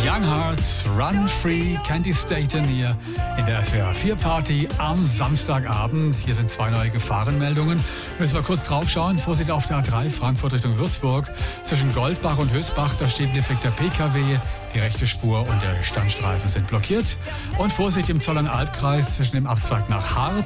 Young Hearts, Run Free, Candy Staten hier in der SWR 4 Party am Samstagabend. Hier sind 2 neue Gefahrenmeldungen. Müssen wir kurz drauf schauen. Vorsicht auf der A3 Frankfurt Richtung Würzburg. Zwischen Goldbach und Hösbach, da steht ein defekter PKW. Die rechte Spur und der Standstreifen sind blockiert. Und Vorsicht im Zollernalbkreis zwischen dem Abzweig nach Hart